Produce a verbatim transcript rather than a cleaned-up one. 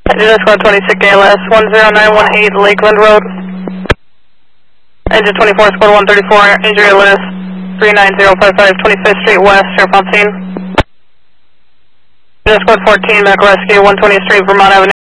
Engine Squad twenty-six A L S one zero nine one eight Lakeland Road. Engine twenty-four Squad one thirty-four, injury list three nine zero five five twenty-fifth Street West, Sheriff on scene. Engine Squad fourteen, Medical Rescue one twentieth Street, Vermont Avenue.